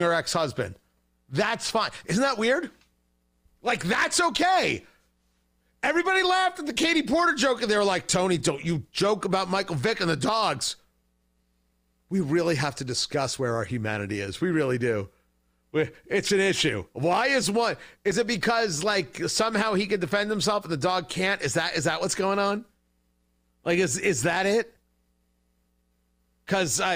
her ex-husband. That's fine. Isn't that weird? Like, that's okay. Everybody laughed at the Katie Porter joke, and they were like, Tony, don't you joke about Michael Vick and the dogs. We really have to discuss where our humanity is. We really do. It's an issue. Why is one? Is it because, like, somehow he can defend himself and the dog can't? Is that what's going on? Like, is that it? Because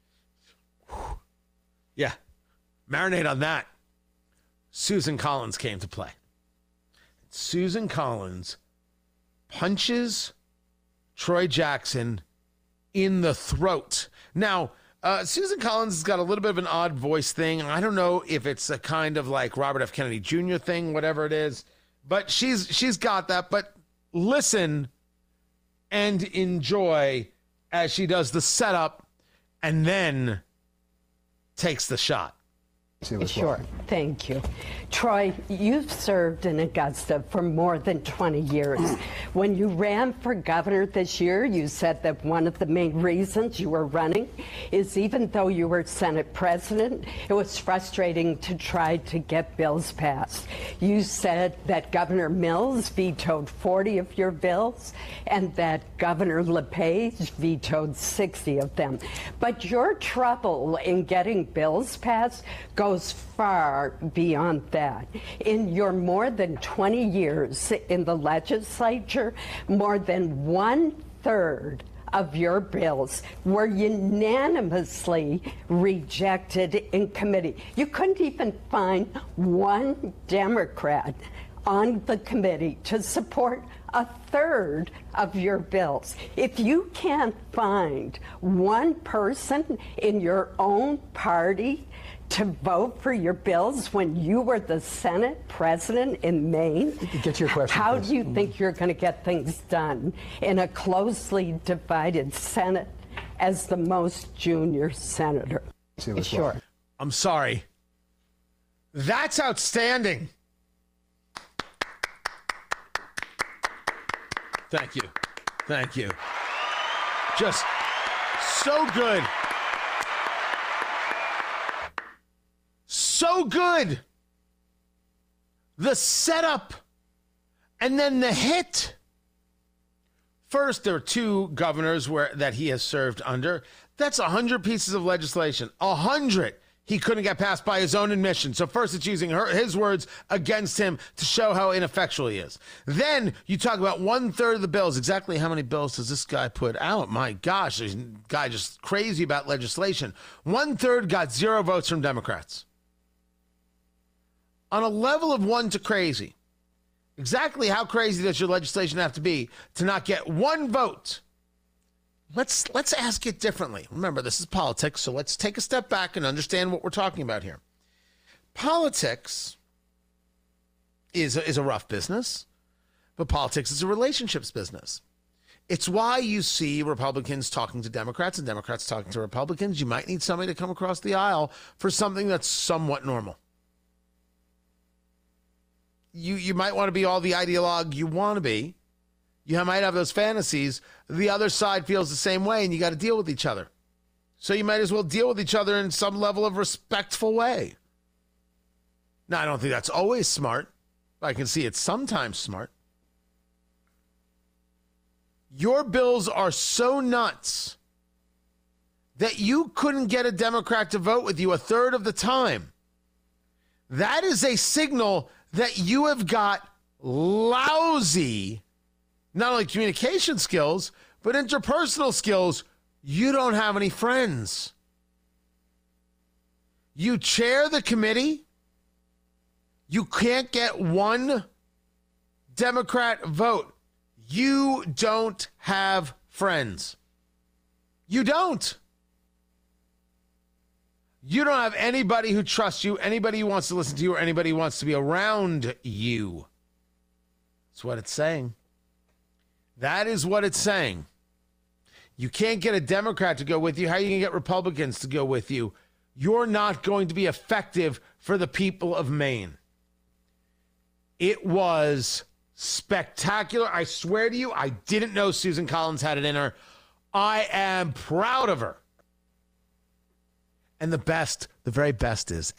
yeah, marinate on that. Susan Collins came to play. Susan Collins punches Troy Jackson in the throat. Now, Susan Collins has got a little bit of an odd voice thing. I don't know if it's a kind of like Robert F. Kennedy Jr. thing, whatever it is, but she's got that. But listen and enjoy as she does the setup and then takes the shot. Sure. Thank you. Troy, you've served in Augusta for more than 20 years. When you ran for governor this year, you said that one of the main reasons you were running is even though you were Senate president, it was frustrating to try to get bills passed. You said that Governor Mills vetoed 40 of your bills and that Governor LePage vetoed 60 of them. But your trouble in getting bills passed goes far beyond that. In your more than 20 years in the legislature, more than 1/3 of your bills were unanimously rejected in committee. You couldn't even find one Democrat on the committee to support 1/3 of your bills. If you can't find one person in your own party to vote for your bills when you were the Senate president in Maine, get to your question, how please. do you think you're going to get things done in a closely divided Senate as the most junior senator? Sure. I'm sorry. That's outstanding. Thank you. Thank you. Just so good. So good. The setup and then the hit. First, there are two governors that he has served under. That's 100 pieces of legislation. 100 he couldn't get passed by his own admission. So first it's using his words against him to show how ineffectual he is. Then you talk about 1/3 of the bills. Exactly how many bills does this guy put out? My gosh, this guy just crazy about legislation. 1/3 got 0 votes from Democrats. On a level of 1 to crazy, exactly how crazy does your legislation have to be to not get 1 vote? Let's ask it differently. Remember, this is politics, so let's take a step back and understand what we're talking about here. Politics is a rough business, but politics is a relationships business. It's why you see Republicans talking to Democrats and Democrats talking to Republicans. You might need somebody to come across the aisle for something that's somewhat normal. You might want to be all the ideologue you want to be. You might have those fantasies. The other side feels the same way, and you got to deal with each other. So you might as well deal with each other in some level of respectful way. Now, I don't think that's always smart. I can see it's sometimes smart. Your bills are so nuts that you couldn't get a Democrat to vote with you 1/3 of the time. That is a signal that you have got lousy, not only communication skills, but interpersonal skills. You don't have any friends. You chair the committee. You can't get 1 Democrat vote. You don't have friends. You don't. You don't have anybody who trusts you, anybody who wants to listen to you, or anybody who wants to be around you. That's what it's saying. That is what it's saying. You can't get a Democrat to go with you. How are you going to get Republicans to go with you? You're not going to be effective for the people of Maine. It was spectacular. I swear to you, I didn't know Susan Collins had it in her. I am proud of her. And the very best is